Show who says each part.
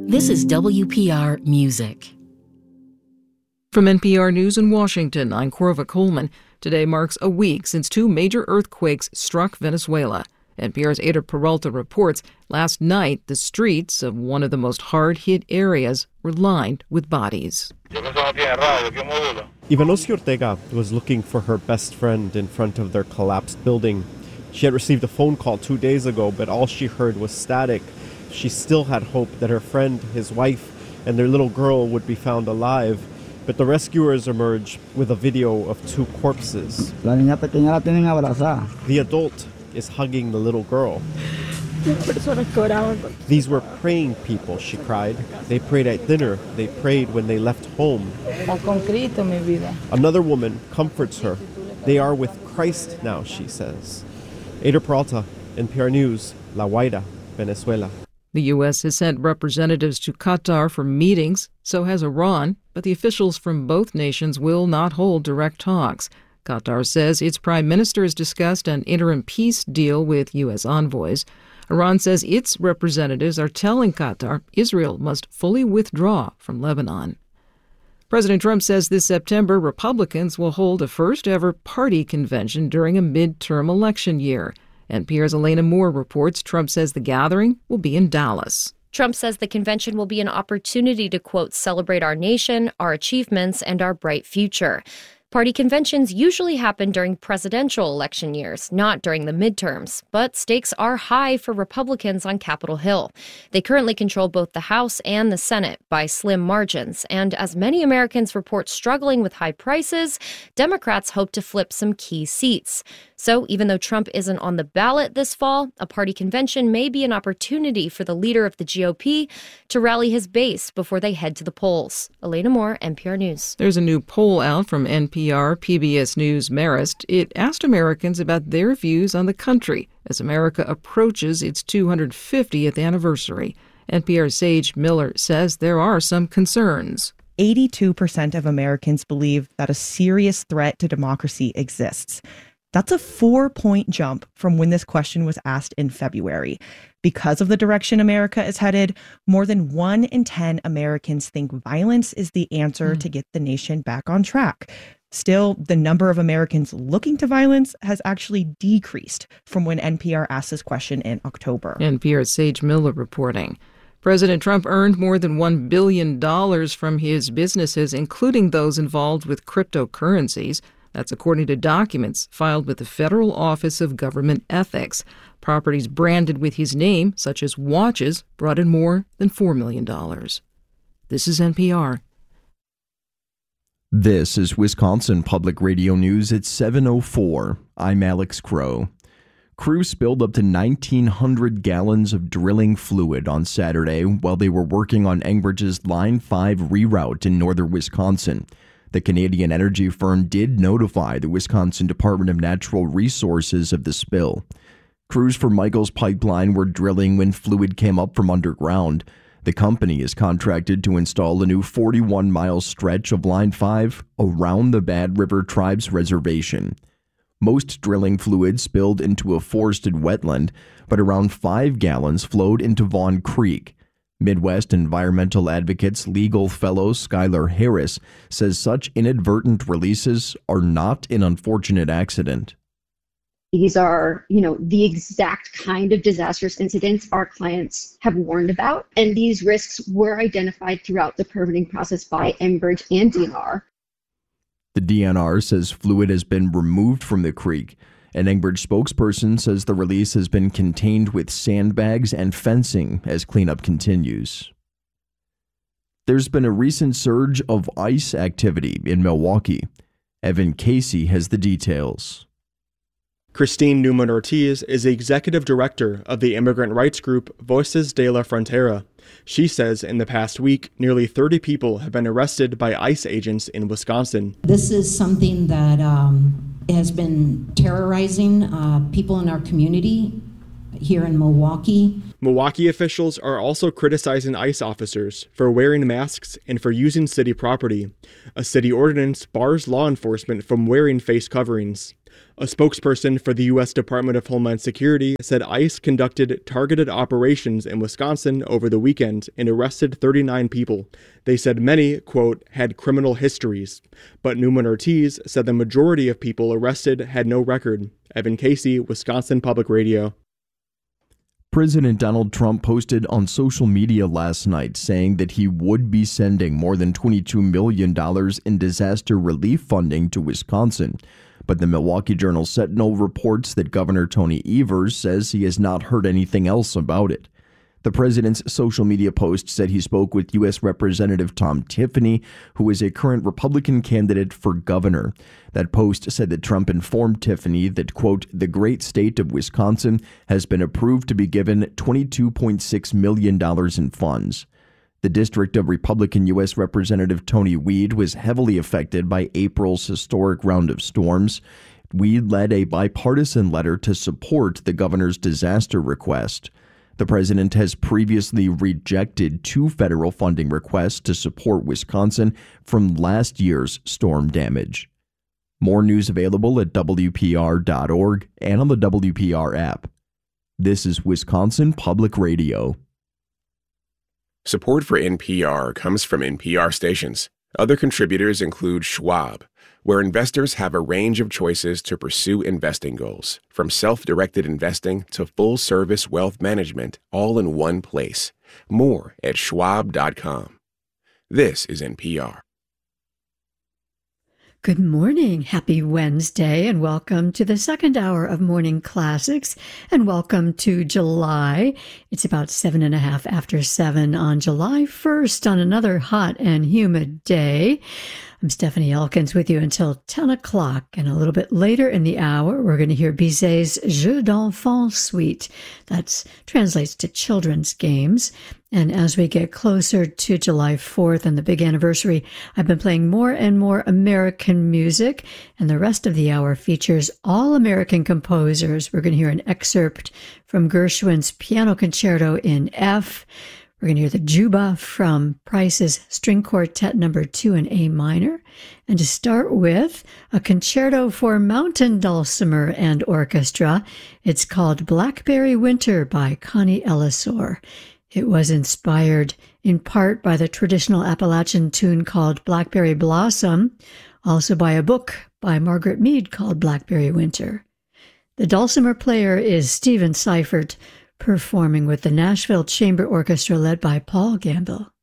Speaker 1: This is WPR Music.
Speaker 2: From NPR News in Washington, I'm Corva Coleman. Today marks a week since two major earthquakes struck Venezuela. NPR's Ada Peralta reports last night the streets of one of the most hard-hit areas were lined with bodies.
Speaker 3: Ivanosia Ortega was looking for her best friend in front of their collapsed building. She had received a phone call 2 days ago, but all she heard was static. She still had hope that her friend, his wife, and their little girl would be found alive. But the rescuers emerge with a video of two corpses. The adult is hugging the little girl. These were praying people, she cried. They prayed at dinner. They prayed when they left home. Another woman comforts her. They are with Christ now, she says. Ada Peralta, NPR News, La Guaira, Venezuela.
Speaker 2: The U.S. has sent representatives to Qatar for meetings, so has Iran, but the officials from both nations will not hold direct talks. Qatar says its prime minister has discussed an interim peace deal with U.S. envoys. Iran says its representatives are telling Qatar Israel must fully withdraw from Lebanon. President Trump says this September Republicans will hold a first-ever party convention during a midterm election year. NPR's Elena Moore reports Trump says the gathering will be in Dallas.
Speaker 4: Trump says the convention will be an opportunity to, quote, celebrate our nation, our achievements, and our bright future. Party conventions usually happen during presidential election years, not during the midterms. But stakes are high for Republicans on Capitol Hill. They currently control both the House and the Senate by slim margins. And as many Americans report struggling with high prices, Democrats hope to flip some key seats. So even though Trump isn't on the ballot this fall, a party convention may be an opportunity for the leader of the GOP to rally his base before they head to the polls. Elena Moore, NPR News.
Speaker 2: There's a new poll out from NPR, PBS News, Marist. It asked Americans about their views on the country as America approaches its 250th anniversary. NPR's Sage Miller says there are some concerns.
Speaker 5: 82% of Americans believe that a serious threat to democracy exists. That's a 4-point jump from when this question was asked in February. Because of the direction America is headed, more than 1 in 10 Americans think violence is the answer to get the nation back on track. Still, the number of Americans looking to violence has actually decreased from when NPR asked this question in October.
Speaker 2: NPR's Sage Miller reporting. President Trump earned more than $1 billion from his businesses, including those involved with cryptocurrencies. That's according to documents filed with the Federal Office of Government Ethics. Properties branded with his name, such as watches, brought in more than $4 million. This is NPR.
Speaker 6: This is Wisconsin Public Radio News at 7:04. I'm Alex Crow. Crews spilled up to 1,900 gallons of drilling fluid on Saturday while they were working on Enbridge's Line 5 reroute in northern Wisconsin. The Canadian energy firm did notify the Wisconsin Department of Natural Resources of the spill. Crews for Michaels Pipeline were drilling when fluid came up from underground. The company is contracted to install a new 41-mile stretch of Line 5 around the Bad River Tribes Reservation. Most drilling fluid spilled into a forested wetland, but around 5 gallons flowed into Vaughn Creek. Midwest environmental advocates legal fellow Skylar Harris says such inadvertent releases are not an unfortunate accident.
Speaker 7: These are, the exact kind of disastrous incidents our clients have warned about. And these risks were identified throughout the permitting process by Enbridge and DNR.
Speaker 6: The DNR says fluid has been removed from the creek. An Enbridge spokesperson says the release has been contained with sandbags and fencing as cleanup continues. There's been a recent surge of ICE activity in Milwaukee. Evan Casey has the details.
Speaker 8: Christine Newman Ortiz is the executive director of the immigrant rights group Voces de la Frontera. She says in the past week, nearly 30 people have been arrested by ICE agents in Wisconsin.
Speaker 9: This is something that has been terrorizing people in our community. here in Milwaukee.
Speaker 8: Milwaukee officials are also criticizing ICE officers for wearing masks and for using city property. A city ordinance bars law enforcement from wearing face coverings. A spokesperson for the U.S. Department of Homeland Security said ICE conducted targeted operations in Wisconsin over the weekend and arrested 39 people. They said many, quote, had criminal histories. But Newman Ortiz said the majority of people arrested had no record. Evan Casey, Wisconsin Public Radio.
Speaker 6: President Donald Trump posted on social media last night saying that he would be sending more than $22 million in disaster relief funding to Wisconsin. But the Milwaukee Journal-Sentinel reports that Governor Tony Evers says he has not heard anything else about it. The president's social media post said he spoke with U.S. Representative Tom Tiffany, who is a current Republican candidate for governor. That post said that Trump informed Tiffany that, quote, the great state of Wisconsin has been approved to be given $22.6 million in funds. The district of Republican U.S. Representative Tony Weed was heavily affected by April's historic round of storms. Weed led a bipartisan letter to support the governor's disaster request. The president has previously rejected 2 federal funding requests to support Wisconsin from last year's storm damage. More news available at WPR.org and on the WPR app. This is Wisconsin Public Radio.
Speaker 10: Support for NPR comes from NPR stations. Other contributors include Schwab, where investors have a range of choices to pursue investing goals, from self-directed investing to full-service wealth management, all in one place. More at schwab.com. This is NPR.
Speaker 11: Good morning. Happy Wednesday, and welcome to the second hour of Morning Classics, and welcome to July. It's about 7:30 after 7 on July 1st on another hot and humid day. I'm Stephanie Elkins with you until 10 o'clock, and a little bit later in the hour, we're going to hear Bizet's Jeux d'Enfants Suite. That translates to children's games. And as we get closer to July 4th and the big anniversary, I've been playing more and more American music, and the rest of the hour features all American composers. We're going to hear an excerpt from Gershwin's Piano Concerto in F. We're going to hear the Juba from Price's String Quartet No. 2 in A minor. And to start with, a concerto for mountain dulcimer and orchestra. It's called Blackberry Winter by Connie Ellisor. It was inspired in part by the traditional Appalachian tune called Blackberry Blossom, also by a book by Margaret Mead called Blackberry Winter. The dulcimer player is Stephen Seifert, performing with the Nashville Chamber Orchestra led by Paul Gamble.